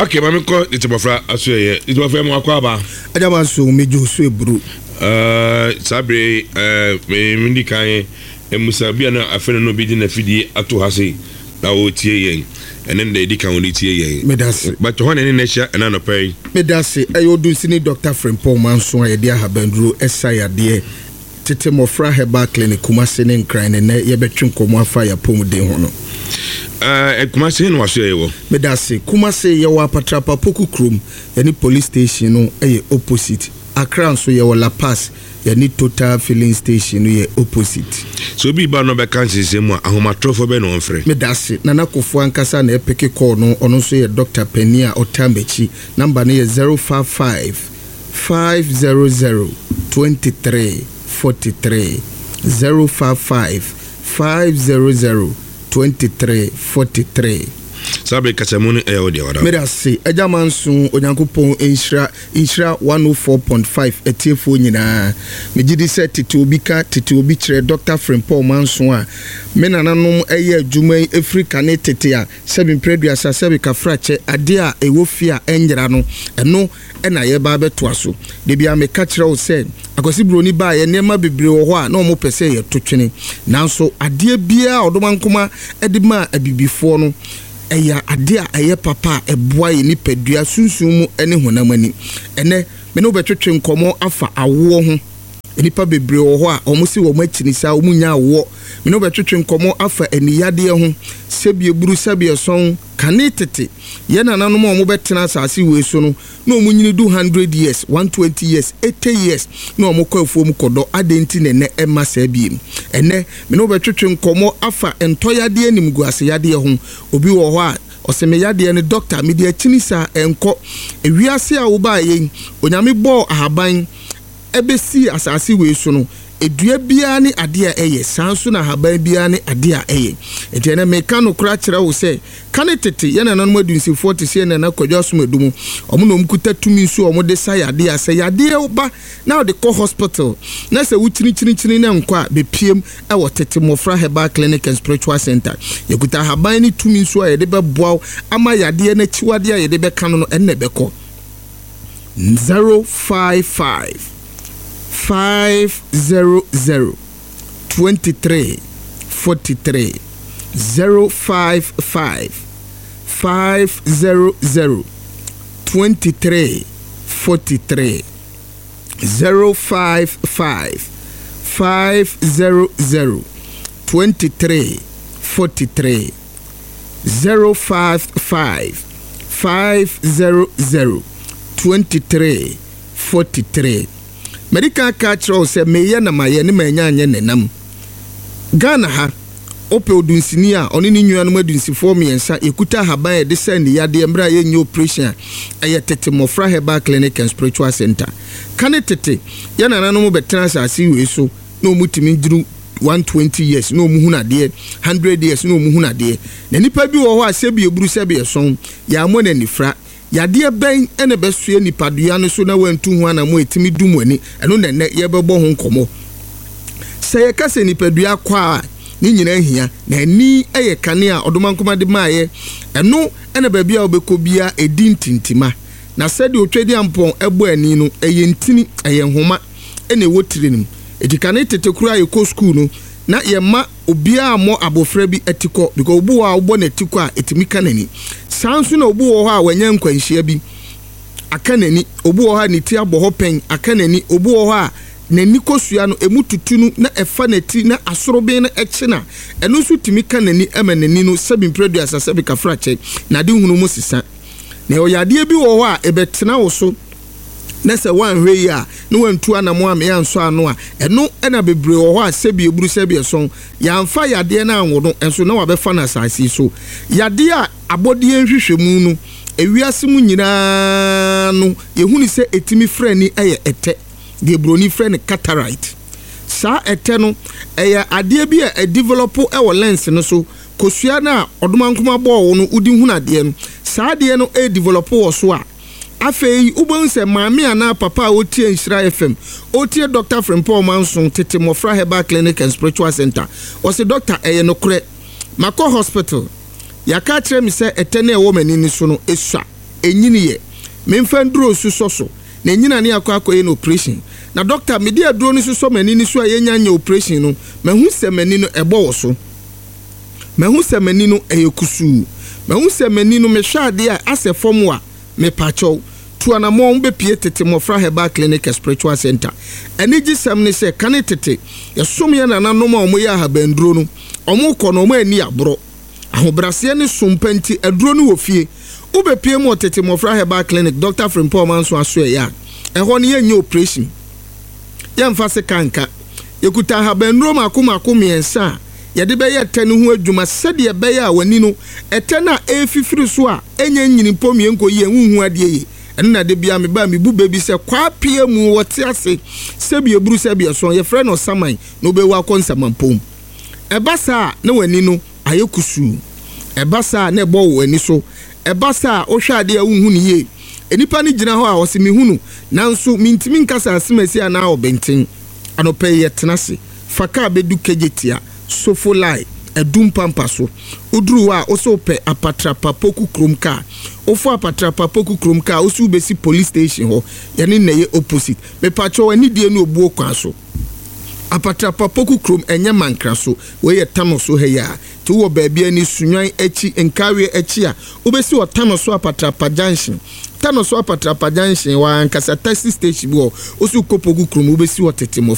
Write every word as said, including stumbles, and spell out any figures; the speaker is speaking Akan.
Okay, mami ko itibofra aso ye. Itibofra mo akwa ba. Adama so mejo so eburu. Eh sabre eh me ndi kan emusabi na afene no bi di na fidi ato ha sei. Na o tie yen. Enen de di kan o tie yen. Medase. But ho ne ne hia na no pay. Medase ayo dun sini Doctor Frimpong Manso ye dia habandru esaya de tete mofra heba clinic Kumase ne nkran ne ye betwe nkomo afa ya pomuden ho no. Eh Kumase no waso ye wo. Medase Kumase ye wa patrapa poku krom ye ni police station no eye opposite. Accra so ye wo La Paz ye ni Total filling station ye opposite. So bi ba no be kan sese mu ahomatrofo be no mfre. Medase nana kofo ankasa na epeke call no ono so ye Doctor Penia Otambechi number ne ye zero five five five zero zero two three forty-three zero five five five zero zero two three forty-three. Sabe kasamuni e odi wada. Medase ejamansu onyankopon enhira enhira one oh four point five etiefo nyina megidi se tete obi ka tete obi kire Doctor Frimpong Manso a menananom eye adwuma Africa ne tete a seven preduasa seven ka frache ade a ewofia enjira no eno ena ye ba beto aso de bia me ka kire wo se akosi broni ba ye nema bebre wo ho a na omo pese ye totwene nanso ade bia odomankoma edima abibifo no eya ade a eye papa eboa ye ni padua sunsun mu ene honamani ene me no betwetwe nkomo afa awo ho enipa bebre wo ho a omo si wo machinisa omu nya awo me no betwetwe nkomo afa eniyade ho sebie buru sebie son kanetete ye nananom omo betena asase we so no na omu nyini do one hundred years one hundred twenty years eighty years na omo kwafuo mu kodo adenti ne ne ema sabiem ene me no betwetwe nkomo afa entoyade animgu ase yade ho obi wo ho a oseme yade ne doctor media chinisa enko ewiase a wo ba yen onyame bo ahaban ebesi asase we so no edua bia ne ade a eye sanso na haban bia ne ade a eye etene me ka no kura kire wo se kanetete ye na nanom adunsi forty se na na kwadwaso madumu omo no mkuta tumi nso omo de sa yade a se yade oba na de ko hospital na se wuchini chini chini na nkwa be piem e wo tete mofra heba clinic and spiritual center yekuta haban ni tumi nso a ye de be boaw ama yade na chiwade a ye de be kanu no enne be ko zero five five five zero zero two three forty-three zero five five five zero zero two three forty-three zero five five five zero zero two three forty-three zero five five five zero zero two three forty-three. Medical catcher say meya na maye ne manya anye nenam Ghana ha ope odunsini a oni ni nnuanu adunsifo miensa ekuta haban e de send yade mbra ye nyi operation eye tete mofra heba clinic and spiritual center kane tete ya nananom betena asase we so na omutimi nduru one hundred twenty years na omu hunade one hundred years na omu hunade na nipa bi wo ho asebi eburu sebi eson ya amona nifra yade ben ene besue nipadua no so na wantu ho ana mo etimi dumani eno na ne ye bebo ho nkomo se ye kase nipadua kwa ni nyina hia na ni eye kane a odomankoma de maaye eno ene ba bia obekobia edintintima na sede otwedi ampon ebo ani no eye ntini eye homa ene wotirenim edikane tetekura ye ko school no na ye ma obia mo abofra bi etiko because obu wa obo na etiko a etimi kanani sanso na obu wo ha wanya nkwanhia bi akanani obu wo ha ni ti abo ho pen akanani obu wo ha na nikosua no emututunu na efa na ti na asorobe na eche na eno so timi kanani emanani no seven produce asabe ka frache na de hunu mo sisa na oyade bi wo ho a ebetena wo so na se wan hwe ya no wantu anamo am ya nso ano a eno ena bebre wo ho a sebi eburu sebi eson ya mfa yade na anwo no enso na wabefa na asasi so yade a abodie nhwehwemu no ewiase mu nyina no yehuni se etimi frɛ ni eye ete de broni frɛ ni cataract sa ete no eye ade bi a develop e wo lens no so kosua na odomankoma bo wo no udi hunade no sa ade no e develop wo so a afei ubon se maami ana papa otie Nhyira F M otie Doctor Frimpong Manso tete mofra heba clinic and spiritual center o se doctor eye no kure mako hospital yaka kire mi se etene e wo mani ni so no esua enyini ye memfa nduro suso so na enyina ne akọ akọ no operation na doctor me dia duro ni suso mani ni so ayenya nya operation no mahu semani no ebo wo so mahu semani no eyekusu mahu semani no mehwade a ase form wa me pacho tuana mo mbe pie tete mofra Herbal Clinic Spiritual Center eni gisam ni se kan tete yesom ye nananom a omo ya habanduro no omo kọ no omo ani abro ahobrase ne sompanti aduro no wo fie ube pie mo tete mofra Herbal Clinic Doctor Frimpong Manso aso ya eho ne yenye operation yemfa se kanka yekuta habanduro makoma komiensa yede be ye tane hu adwuma sede be ye a wani no etena efifiri so a enye nyini pomie nko ye hu ade ye enna de bia me ba me bu bebi se kwa pie mu wote ase sebi eburu sebi so ye frɛ no saman no be wa konsamampom ebasa na wani no ayekusu ebasa na ebo wani so ebasa o hwade a hu ni ye enipa ni gina ho a wose me hunu nanso mintimi nkasa asemasi ana obenten anope ye tenase faka bedu kejetia sofolai edum pampa so uduru wa oso pe apatrapa poku kromka ofo apatrapa poku kromka osu besi police station ho yene neye opposite me pacho ani die no obuo kwa so apatrapa poku krom enye mankra so we ye tano so he ya to wo baabia ni sunwan echi enkawe echi a obesi o tano so apatrapa junction tano so apatrapa junction wa ankasa taxi station bo osu kopoku krom obesi o tetemo